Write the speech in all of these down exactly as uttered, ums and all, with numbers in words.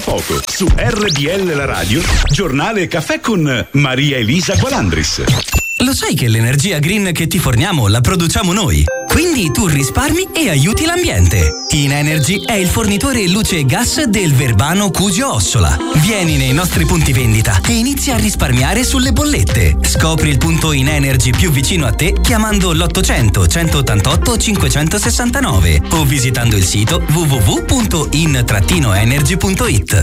poco su R D L La Radio, Giornale Caffè con Maria Elisa Gualandris. Lo sai che l'energia green che ti forniamo la produciamo noi? Quindi tu risparmi e aiuti l'ambiente. InEnergy è il fornitore luce e gas del Verbano Cusio Ossola. Vieni nei nostri punti vendita e inizia a risparmiare sulle bollette. Scopri il punto InEnergy più vicino a te chiamando l'ottocento centottantotto cinquecentosessantanove o visitando il sito w w w punto in energy punto it.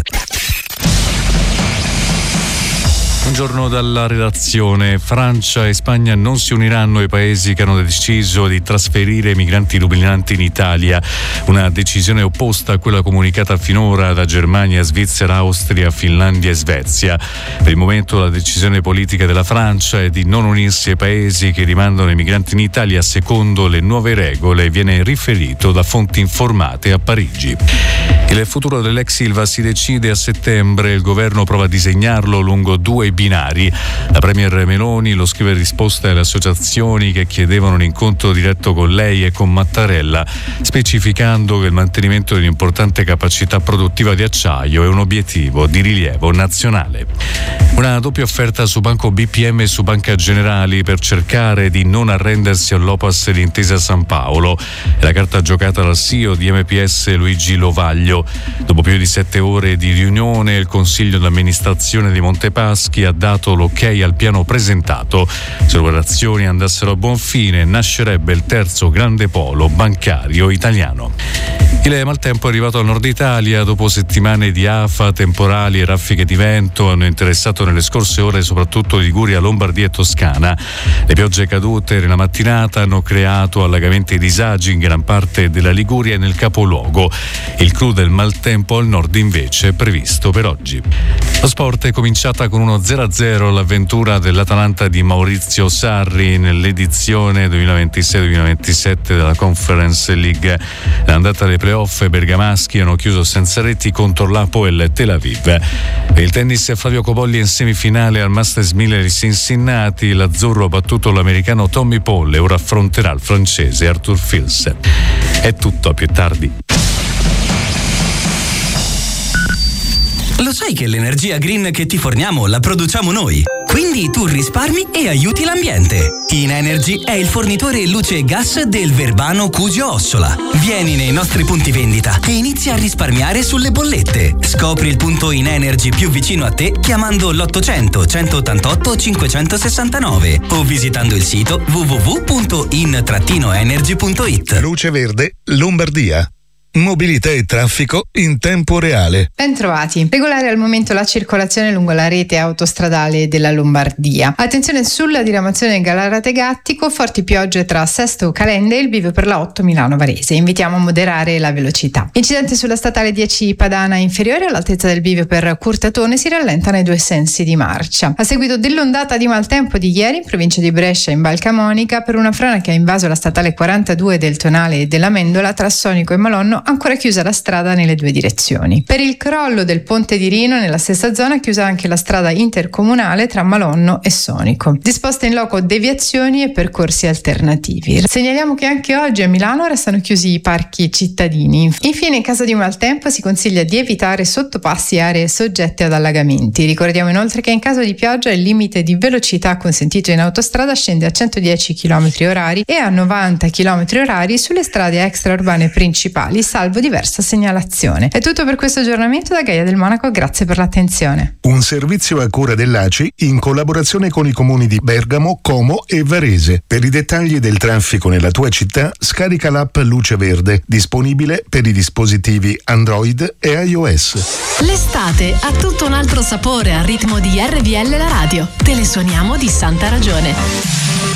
Buongiorno dalla redazione. Francia e Spagna non si uniranno ai paesi che hanno deciso di trasferire migranti rubilanti in Italia. Una decisione opposta a quella comunicata finora da Germania, Svizzera, Austria, Finlandia e Svezia. Per il momento la decisione politica della Francia è di non unirsi ai paesi che rimandano i migranti in Italia secondo le nuove regole, viene riferito da fonti informate a Parigi. Il futuro dell'ex Ilva si decide a settembre, il governo prova a disegnarlo lungo due binari. La premier Meloni lo scrive in risposta alle associazioni che chiedevano un incontro diretto con lei e con Mattarella, specificando che il mantenimento di un'importante capacità produttiva di acciaio è un obiettivo di rilievo nazionale. Una doppia offerta su Banco B P M e su Banca Generali per cercare di non arrendersi all'Opas di Intesa San Paolo. È la carta giocata dal C E O di M P S Luigi Lovaglio. Dopo più di sette ore di riunione, il Consiglio d'amministrazione di Montepaschi ha dato l'ok al piano presentato. Se le operazioni andassero a buon fine, nascerebbe il terzo grande polo bancario italiano. Il maltempo è arrivato al nord Italia dopo settimane di afa, temporali e raffiche di vento hanno interessato nelle scorse ore soprattutto Liguria, Lombardia e Toscana. Le piogge cadute nella mattinata hanno creato allagamenti e disagi in gran parte della Liguria e nel capoluogo. Il clou del maltempo al nord invece è previsto per oggi. Lo sport è cominciata con uno zero a zero l'avventura dell'Atalanta di Maurizio Sarri nell'edizione duemilaventisei duemilaventisette della Conference League. L'andata dei playoff bergamaschi hanno chiuso senza reti contro l'Hapoel Tel Aviv. Per il tennis, Flavio Cobolli è in semifinale al Masters mille di Cincinnati. L'azzurro ha battuto l'americano Tommy Paul e ora affronterà il francese Arthur Fils. È tutto, a più tardi. Lo sai che l'energia green che ti forniamo la produciamo noi? Quindi tu risparmi e aiuti l'ambiente. InEnergy è il fornitore luce e gas del Verbano Cusio Ossola. Vieni nei nostri punti vendita e inizia a risparmiare sulle bollette. Scopri il punto InEnergy più vicino a te chiamando l'ottocento centottantotto cinquecentosessantanove o visitando il sito w w w punto in energy punto it. Luce Verde, Lombardia. Mobilità e traffico in tempo reale. Ben trovati. Regolare al momento la circolazione lungo la rete autostradale della Lombardia. Attenzione sulla diramazione Gallarate-Gattico, forti piogge tra Sesto Calende e il bivio per la otto Milano-Varese. Invitiamo a moderare la velocità. Incidente sulla statale dieci Padana inferiore all'altezza del bivio per Curtatone, si rallenta nei due sensi di marcia. A seguito dell'ondata di maltempo di ieri in provincia di Brescia in Val Camonica, per una frana che ha invaso la statale quarantadue del Tonale e della Mendola tra Sonico e Malonno, ancora chiusa la strada nelle due direzioni. Per il crollo del ponte di Rino, nella stessa zona, chiusa anche la strada intercomunale tra Malonno e Sonico. Disposte in loco deviazioni e percorsi alternativi. Segnaliamo che anche oggi a Milano restano chiusi i parchi cittadini. Infine, in caso di maltempo si consiglia di evitare sottopassi e aree soggette ad allagamenti. Ricordiamo inoltre che in caso di pioggia il limite di velocità consentito in autostrada scende a centodieci chilometri orari e a novanta chilometri orari sulle strade extraurbane principali, salvo diversa segnalazione. È tutto per questo aggiornamento da Gaia del Monaco, grazie per l'attenzione. Un servizio a cura dell'A C I in collaborazione con i comuni di Bergamo, Como e Varese. Per i dettagli del traffico nella tua città, scarica l'app Luce Verde, disponibile per i dispositivi Android e iOS. L'estate ha tutto un altro sapore al ritmo di R D L La Radio. Te le suoniamo di santa ragione.